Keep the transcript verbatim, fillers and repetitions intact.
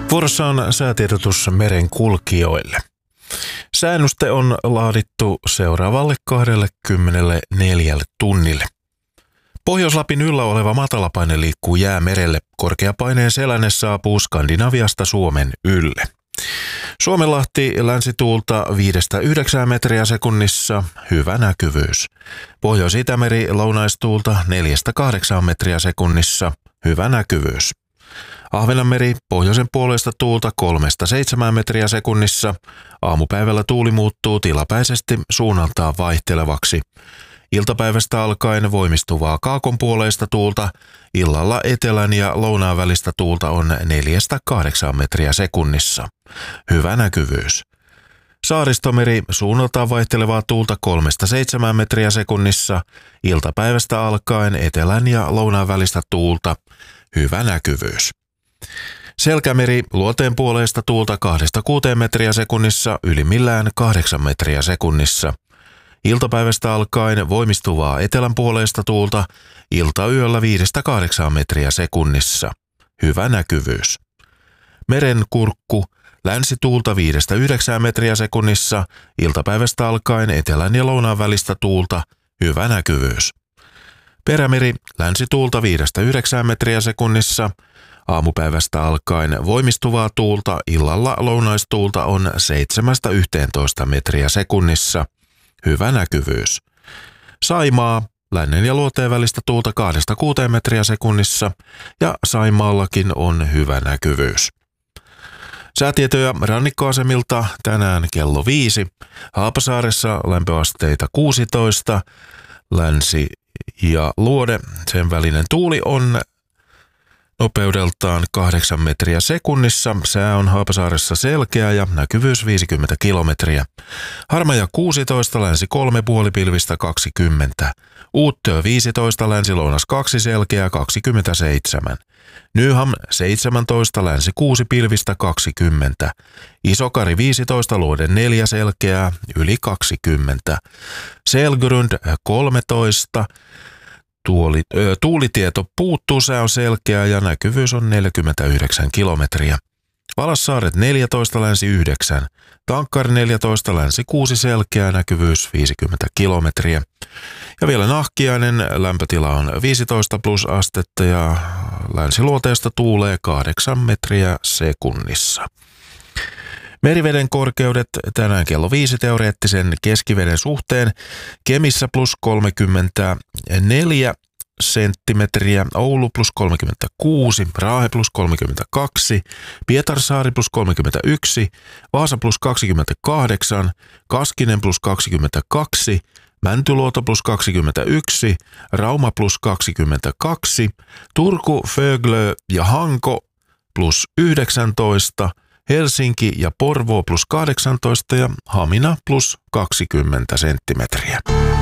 Vuorossa on säätiedotus meren kulkijoille. Sääennuste on laadittu seuraavalle kaksikymmentäneljä tunnille. Pohjois-Lapin yllä oleva matalapaine liikkuu jäämerelle. Korkeapaineen selänne saapuu Skandinaviasta Suomen ylle. Suomenlahti länsituulta viidestä yhdeksään metriä sekunnissa, hyvä näkyvyys. Pohjois-Itämeri lounaistuulta neljästä kahdeksaan metriä sekunnissa, hyvä näkyvyys. Ahvenanmeri pohjoisen puolesta tuulta kolmesta seitsemään metriä sekunnissa. Aamupäivällä tuuli muuttuu tilapäisesti suunnaltaan vaihtelevaksi. Iltapäivästä alkaen voimistuvaa kaakonpuoleista tuulta, illalla etelän ja lounaan välistä tuulta on neljästä kahdeksaan metriä sekunnissa. Hyvä näkyvyys. Saaristomeri suunnaltaan vaihtelevaa tuulta kolmesta seitsemään metriä sekunnissa, iltapäivästä alkaen etelän ja lounaan välistä tuulta. Hyvä näkyvyys. Selkämeri luoteen puoleista tuulta kahdesta kuuteen metriä sekunnissa, ylimmillään kahdeksan metriä sekunnissa. Iltapäivästä alkaen voimistuvaa etelän puoleista tuulta, iltayöllä viidestä kahdeksaan metriä sekunnissa. Hyvä näkyvyys. Meren kurkku, länsituulta viidestä yhdeksään metriä sekunnissa, iltapäivästä alkaen etelän ja lounaan välistä tuulta. Hyvä näkyvyys. Perämeri, länsituulta viidestä yhdeksään metriä sekunnissa, aamupäivästä alkaen voimistuvaa tuulta, illalla lounaistuulta on seitsemästä yhteentoista metriä sekunnissa. Hyvä näkyvyys. Saimaa, lännen ja luoteen välistä tuulta kahdesta kuuteen metriä sekunnissa ja Saimaallakin on hyvä näkyvyys. Säätietoja rannikkoasemilta tänään kello viisi. Haapasaaressa lämpöasteita kuusitoista, Länsi ja Luode, sen välinen tuuli on nopeudeltaan kahdeksan metriä sekunnissa. Sää on Haapasaaressa selkeä ja näkyvyys viisikymmentä kilometriä. Harmaja kuusitoista, länsi kolme, puolipilvistä kaksikymmentä. Uuttöö viisitoista, länsi lounas kaksi, selkeä kaksikymmentäseitsemän. Nyham seitsemäntoista, länsi kuusi, pilvistä kaksikymmentä. Isokari viisitoista, Luode neljä, selkeää yli kaksikymmentä. Selgrund kolmetoista. Tuoli, ö, tuulitieto puuttuu, sää on selkeä ja näkyvyys on neljäkymmentäyhdeksän kilometriä. Valassaaret neljätoista, länsi yhdeksän. Tankkari neljätoista, länsi kuusi, selkeä, näkyvyys viisikymmentä kilometriä. Ja vielä Nahkiainen, lämpötila on viisitoista plus astetta ja länsiluoteesta tuulee kahdeksan metriä sekunnissa. Meriveden korkeudet tänään kello viisi teoreettisen keskiveden suhteen. Kemissä plus kolmekymmentäneljä senttimetriä, Oulu plus kolmekymmentäkuusi, Raahe plus kolmekymmentäkaksi, Pietarsaari plus kolmekymmentäyksi, Vaasa plus kaksikymmentäkahdeksan, Kaskinen plus kaksikymmentäkaksi, Mäntyluoto plus kaksikymmentäyksi, Rauma plus kaksikymmentäkaksi, Turku, Föglö ja Hanko plus yhdeksäntoista, Helsinki ja Porvoo plus kahdeksantoista ja Hamina plus kaksikymmentä senttimetriä.